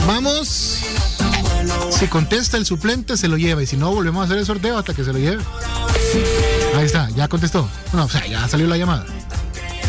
Vamos. Si contesta el suplente, se lo lleva. Y si no, volvemos a hacer el sorteo hasta que se lo lleve. Ahí está, ya contestó. No, o sea, ya salió la llamada.